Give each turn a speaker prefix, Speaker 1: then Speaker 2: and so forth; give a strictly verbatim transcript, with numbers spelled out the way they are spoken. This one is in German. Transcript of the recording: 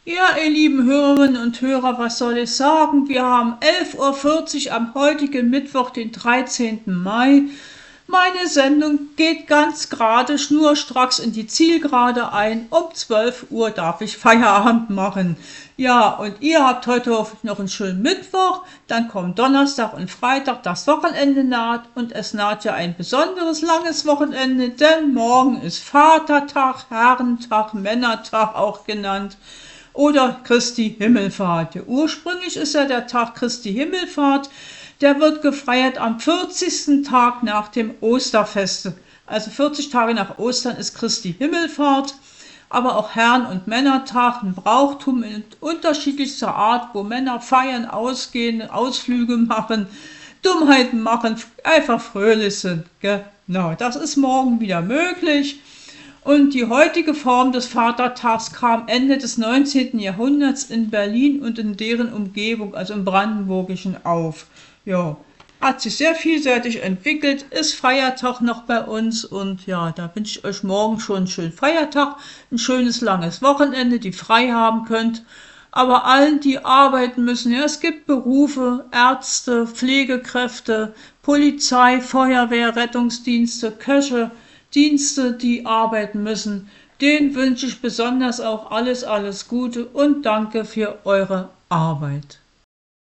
Speaker 1: Ja, ihr lieben Hörerinnen und Hörer, was soll ich sagen? Wir haben elf Uhr vierzig am heutigen Mittwoch, den dreizehnten Mai. Meine Sendung geht ganz gerade schnurstracks in die Zielgerade ein. Um zwölf Uhr darf ich Feierabend machen. Ja, und ihr habt heute hoffentlich noch einen schönen Mittwoch. Dann kommt Donnerstag und Freitag, das Wochenende naht. Und es naht ja ein besonderes langes Wochenende, denn morgen ist Vatertag, Herrentag, Männertag auch genannt. Oder Christi Himmelfahrt. Ursprünglich ist ja der Tag Christi Himmelfahrt, der wird gefeiert am vierzigsten Tag nach dem Osterfeste. Also vierzig Tage nach Ostern ist Christi Himmelfahrt, aber auch Herren- und Männertag, ein Brauchtum in unterschiedlichster Art, wo Männer feiern, ausgehen, Ausflüge machen, Dummheiten machen, einfach fröhlich sind. Genau, das ist morgen wieder möglich. Und die heutige Form des Vatertags kam Ende des neunzehnten Jahrhunderts in Berlin und in deren Umgebung, also im Brandenburgischen, auf. Ja, hat sich sehr vielseitig entwickelt, ist Feiertag noch bei uns und ja, da wünsche ich euch morgen schon einen schönen Feiertag, ein schönes langes Wochenende, die frei haben könnt. Aber allen, die arbeiten müssen, ja, es gibt Berufe, Ärzte, Pflegekräfte, Polizei, Feuerwehr, Rettungsdienste, Köche, Dienste, die arbeiten müssen, denen wünsche ich besonders auch alles, alles Gute und danke für eure Arbeit.